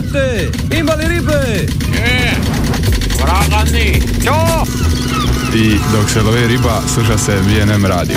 Notte! Imali ribe! Vragani! Ćo! I dok se lovi riba, sluša se VNM radio.